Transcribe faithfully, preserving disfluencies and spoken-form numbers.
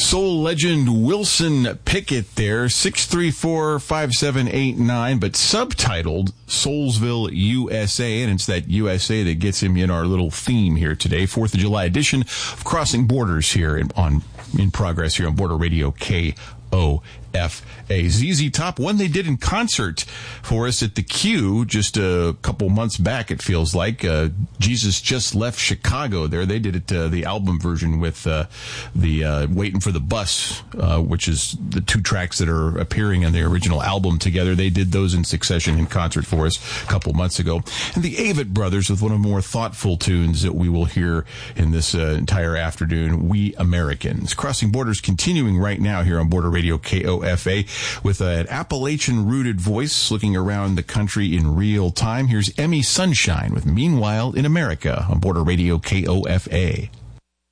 Soul legend Wilson Pickett there, six three four, five seven eight nine, but subtitled Soulsville, U S A, and it's that U S A that gets him in our little theme here today, fourth of July edition of Crossing Borders here in, on in progress here on Border Radio K O F A. Z Z Top, one they did in concert for us at the Q just a couple months back, it feels like. Uh, Jesus Just Left Chicago there. They did it, uh, the album version with uh, the uh, Waiting for the Bus, uh, which is the two tracks that are appearing on the original album together. They did those in succession in concert for us a couple months ago. And the Avett Brothers with one of the more thoughtful tunes that we will hear in this uh, entire afternoon, We Americans. Crossing Borders continuing right now here on Border Radio K O F A with an Appalachian-rooted voice looking around the country in real time. Here's Emmy Sunshine with Meanwhile in America on Border Radio K O F A.